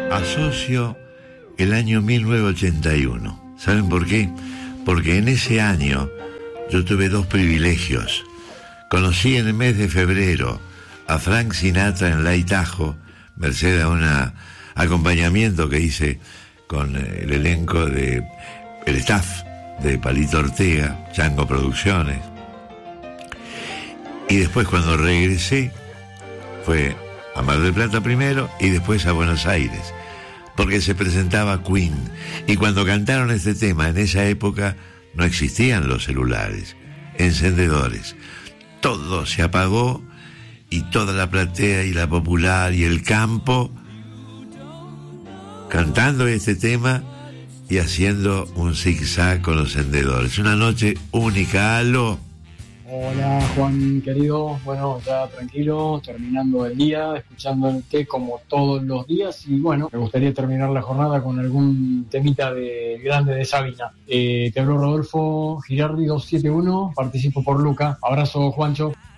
Asocio el año 1981. ¿Saben por qué? Porque en ese año yo tuve dos privilegios. Conocí en el mes de febrero a Frank Sinatra en Lake Tahoe, merced a un acompañamiento que hice con el elenco el staff de Palito Ortega, Chango Producciones. Y después, cuando regresé, fue a Mar del Plata primero y después a Buenos Aires, porque se presentaba Queen. Y cuando cantaron este tema, en esa época no existían los celulares, encendedores. Todo se apagó y toda la platea y la popular y el campo cantando este tema y haciendo un zigzag con los encendedores. Una noche única. ¡Aló! Hola Juan querido, bueno, ya tranquilo, terminando el día, escuchándote como todos los días y bueno, me gustaría terminar la jornada con algún temita de grande de Sabina. Te habló Rodolfo Girardi 271, participo por Luca, abrazo Juancho.